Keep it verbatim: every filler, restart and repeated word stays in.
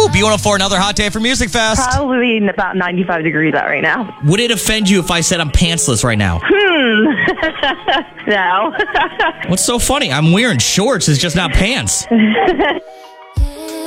B one oh four, another hot day for Music Fest. Probably about ninety-five degrees out right now. Would it offend you if I said I'm pantsless right now? Hmm. No. What's so funny? I'm wearing shorts. It's just not pants.